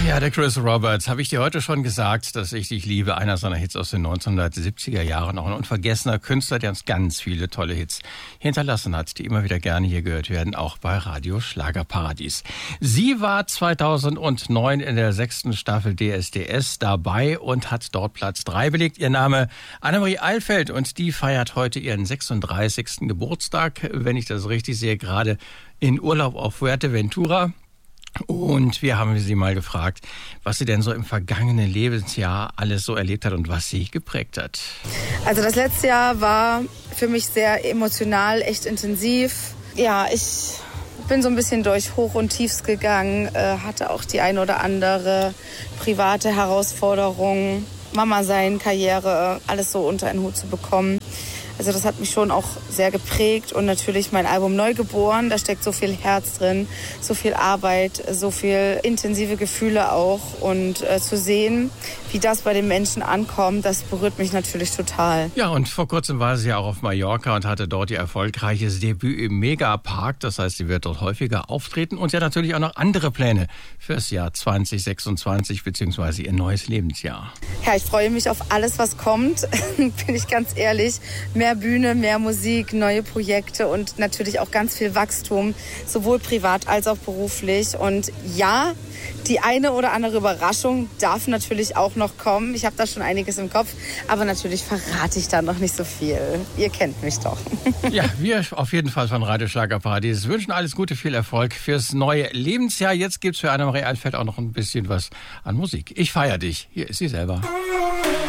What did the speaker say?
Ja, der Chris Roberts. Habe ich dir heute schon gesagt, dass ich dich liebe? Einer seiner Hits aus den 1970er Jahren. Auch ein unvergessener Künstler, der uns ganz viele tolle Hits hinterlassen hat, die immer wieder gerne hier gehört werden, auch bei Radio Schlagerparadies. Sie war 2009 in der 6. Staffel DSDS dabei und hat dort Platz 3 belegt. Ihr Name Annemarie Eilfeld und die feiert heute ihren 36. Geburtstag, wenn ich das richtig sehe, gerade in Urlaub auf Fuerteventura. Und wir haben sie mal gefragt, was sie denn so im vergangenen Lebensjahr alles so erlebt hat und was sie geprägt hat. Also das letzte Jahr war für mich sehr emotional, echt intensiv. Ja, ich bin so ein bisschen durch Hoch und Tiefs gegangen, hatte auch die eine oder andere private Herausforderung, Mama sein, Karriere, alles so unter einen Hut zu bekommen. Also das hat mich schon auch sehr geprägt und natürlich mein Album Neugeboren, da steckt so viel Herz drin, so viel Arbeit, so viel intensive Gefühle auch und zu sehen, wie das bei den Menschen ankommt, das berührt mich natürlich total. Ja, und vor kurzem war sie ja auch auf Mallorca und hatte dort ihr erfolgreiches Debüt im Megapark, das heißt, sie wird dort häufiger auftreten und sie hat natürlich auch noch andere Pläne fürs Jahr 2026 bzw. ihr neues Lebensjahr. Ja, ich freue mich auf alles, was kommt, bin ich ganz ehrlich. Mehr Bühne, mehr Musik, neue Projekte und natürlich auch ganz viel Wachstum, sowohl privat als auch beruflich. Und ja, die eine oder andere Überraschung darf natürlich auch noch kommen. Ich habe da schon einiges im Kopf, aber natürlich verrate ich da noch nicht so viel. Ihr kennt mich doch. Ja, wir auf jeden Fall von Radio Schlagerparadies wünschen alles Gute, viel Erfolg fürs neue Lebensjahr. Jetzt gibt's für Annemarie Eilfeld auch noch ein bisschen was an Musik. Ich feiere dich. Hier ist sie selber.